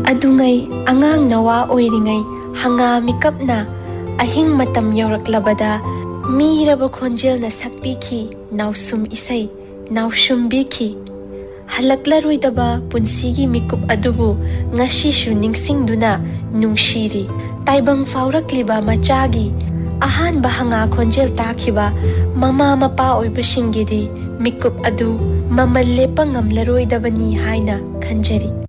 अदुंगै अंगांग नवा ओइरिंगै हंगा मिकपना अहिंग मतम यौरक्लबदा मीरब खोंजेलना सक्पीखी नाउसुम इसै नाउसुम्बीखी हलक्लरोइदबा पुंसीगी मिकुप अदुबु ngasisu ningsingduna nungshiri taibang faurakliba machagi ahanba hanga khonjel takhiba mama mapa oibasingidi mikup adu mamal lepa ngamlaroidabani haina khanjari।